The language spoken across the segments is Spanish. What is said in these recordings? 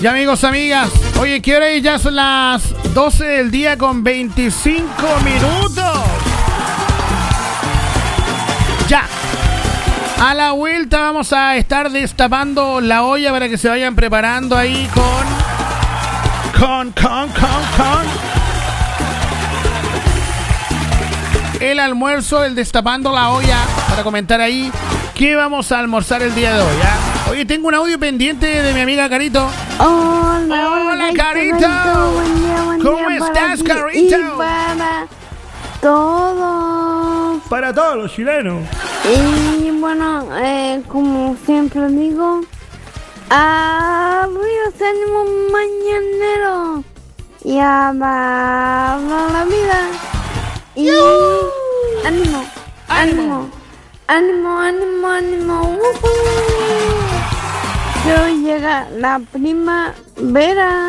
Ya amigos, amigas, oye, ¿qué hora es? Ya son las 12 del día con 25 minutos. Ya. A la vuelta vamos a estar destapando la olla para que se vayan preparando ahí con el almuerzo, el destapando la olla, para comentar ahí qué vamos a almorzar el día de hoy, ¿ya? Oye, tengo un audio pendiente de mi amiga Carito. Hola, Carito. ¿Cómo estás, Carito? Y para todos. Para todos los chilenos. Y bueno, como siempre digo, arriba ánimo mañanero. Y a la vida. Y ánimo, ánimo, ánimo, ánimo, ánimo. Hoy llega la primavera.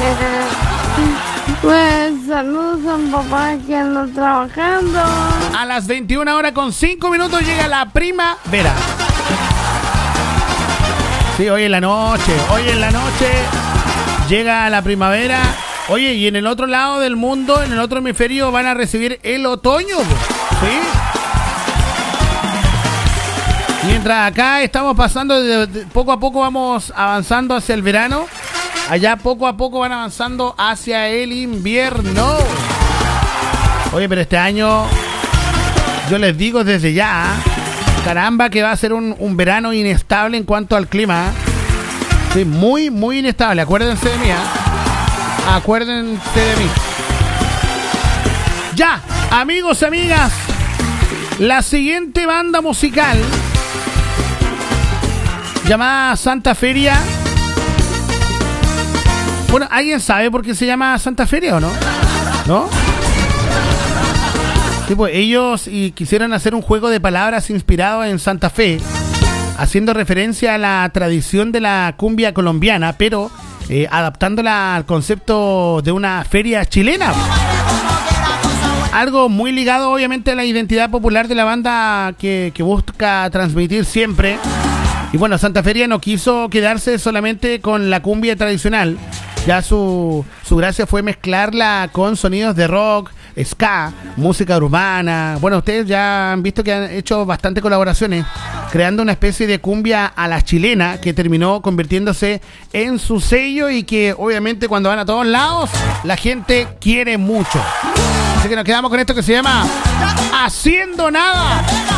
Pues saludos a mi papá que anda trabajando. A las 21 horas con 5 minutos llega la primavera. Sí, hoy en la noche llega la primavera. Oye, y en el otro lado del mundo, en el otro hemisferio, van a recibir el otoño, ¿sí? Mientras acá estamos pasando, poco a poco vamos avanzando hacia el verano. Allá poco a poco van avanzando hacia el invierno. Oye, pero este año, yo les digo desde ya, caramba, que va a ser un verano inestable en cuanto al clima. Sí, muy, muy inestable. Acuérdense de mí, Acuérdense de mí. Ya, amigos y amigas, la siguiente banda musical, llamada Santa Feria. Bueno, ¿alguien sabe por qué se llama Santa Feria o no? ¿No? Sí, pues ellos quisieron hacer un juego de palabras inspirado en Santa Fe, haciendo referencia a la tradición de la cumbia colombiana, pero adaptándola al concepto de una feria chilena. Algo muy ligado obviamente a la identidad popular de la banda que busca transmitir siempre. Y bueno, Santa Feria no quiso quedarse solamente con la cumbia tradicional. Ya su gracia fue mezclarla con sonidos de rock, ska, música urbana. Bueno, ustedes ya han visto que han hecho bastante colaboraciones, creando una especie de cumbia a la chilena que terminó convirtiéndose en su sello y que obviamente cuando van a todos lados la gente quiere mucho. Así que nos quedamos con esto que se llama Haciendo Nada.